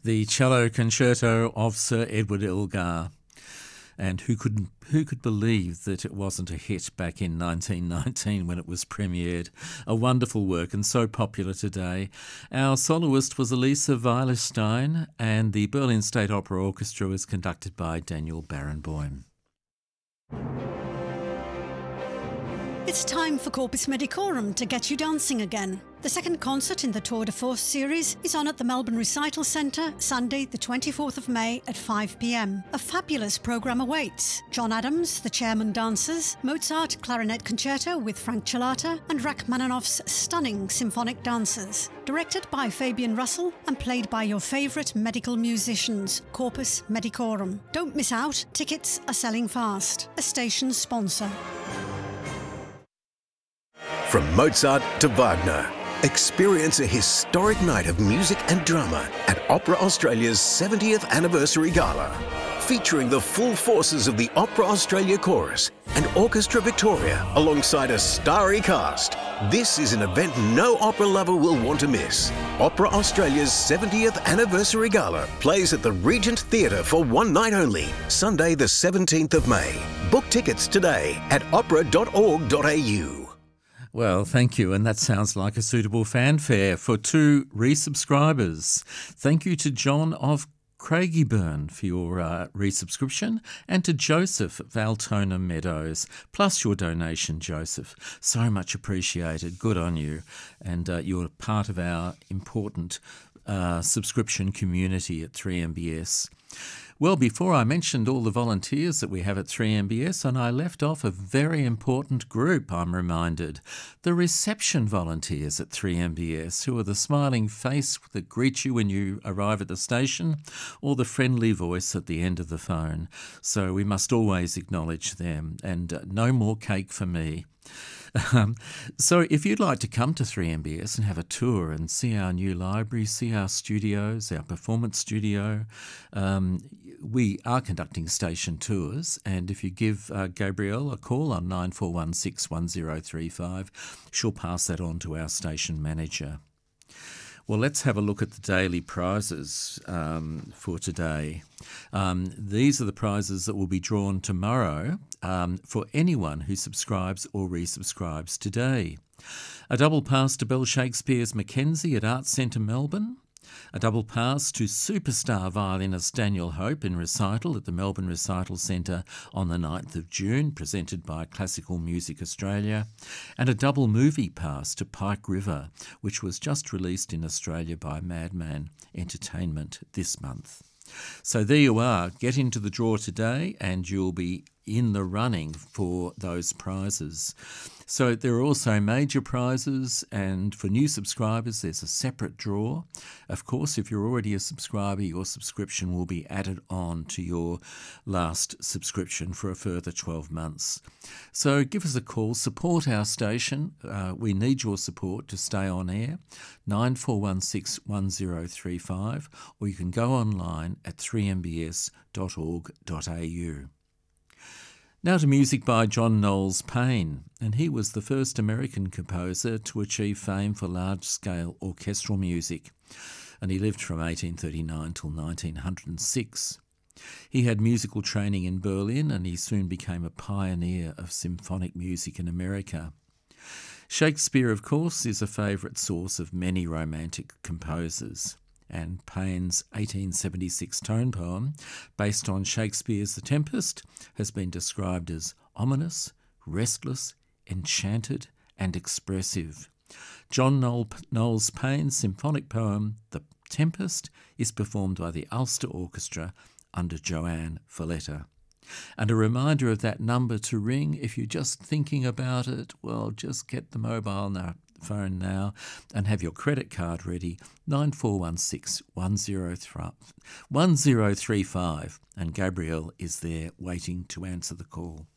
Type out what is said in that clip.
The cello concerto of Sir Edward Elgar. And who could believe that it wasn't a hit back in 1919 when it was premiered? A wonderful work and so popular today. Our soloist was Elisa Weilerstein, and the Berlin State Opera Orchestra was conducted by Daniel Barenboim. It's time for Corpus Medicorum to get you dancing again. The second concert in the Tour de Force series is on at the Melbourne Recital Centre, Sunday the 24th of May at 5 p.m. A fabulous programme awaits. John Adams, the Chairman Dancers, Mozart Clarinet Concerto with Frank Chilata, and Rachmaninoff's stunning symphonic dancers. Directed by Fabian Russell and played by your favourite medical musicians, Corpus Medicorum. Don't miss out, tickets are selling fast. A station sponsor. From Mozart to Wagner, experience a historic night of music and drama at Opera Australia's 70th Anniversary Gala, featuring the full forces of the Opera Australia Chorus and Orchestra Victoria alongside a starry cast. This is an event no opera lover will want to miss. Opera Australia's 70th Anniversary Gala plays at the Regent Theatre for one night only, Sunday the 17th of May. Book tickets today at opera.org.au. Well, thank you, and that sounds like a suitable fanfare for two resubscribers. Thank you to John of Craigieburn for your resubscription, and to Joseph of Altona Meadows, plus your donation, Joseph. So much appreciated. Good on you. And you're part of our important subscription community at 3MBS. Well, before I mentioned all the volunteers that we have at 3MBS, and I left off a very important group, I'm reminded. The reception volunteers at 3MBS, who are the smiling face that greets you when you arrive at the station, or the friendly voice at the end of the phone. So we must always acknowledge them, and no more cake for me. So if you'd like to come to 3MBS and have a tour and see our new library, see our studios, our performance studio, we are conducting station tours, and if you give Gabrielle a call on 9416 1035, she'll pass that on to our station manager. Well, let's have a look at the daily prizes for today. These are the prizes that will be drawn tomorrow for anyone who subscribes or resubscribes today. A double pass to Bell Shakespeare's Mackenzie at Arts Centre Melbourne. A double pass to superstar violinist Daniel Hope in recital at the Melbourne Recital Centre on the 9th of June, presented by Classical Music Australia. And a double movie pass to Pike River, which was just released in Australia by Madman Entertainment this month. So there you are. Get into the draw today and you'll be in the running for those prizes. So there are also major prizes, and for new subscribers there's a separate draw. Of course, if you're already a subscriber, your subscription will be added on to your last subscription for a further 12 months. So give us a call, support our station. We need your support to stay on air, 9416 1035, or you can go online at 3mbs.org.au. Now to music by John Knowles Paine, and he was the first American composer to achieve fame for large-scale orchestral music, and he lived from 1839 till 1906. He had musical training in Berlin, and he soon became a pioneer of symphonic music in America. Shakespeare, of course, is a favourite source of many romantic composers, and Paine's 1876 tone poem, based on Shakespeare's The Tempest, has been described as ominous, restless, enchanted and expressive. John Knowles Paine's symphonic poem, The Tempest, is performed by the Ulster Orchestra under Joanne Folletta. And a reminder of that number to ring if you're just thinking about it, well, just get the mobile phone now and have your credit card ready, 9416 1035, and Gabrielle is there waiting to answer the call.